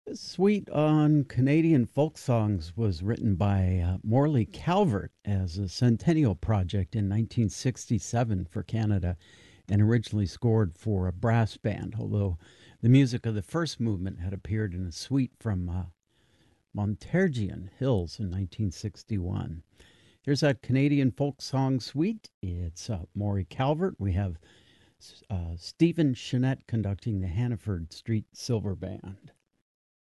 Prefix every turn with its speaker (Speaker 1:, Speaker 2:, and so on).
Speaker 1: Suite on Canadian Folk Songs was written by Morley Calvert as a centennial project in 1967 for Canada and originally scored for a brass band, although the music of the first movement had appeared in a suite from Montargis Hills in 1961. Here's that Canadian Folk Song Suite. It's Morley Calvert. We have Stephen Chenette conducting the Hannaford Street Silver Band.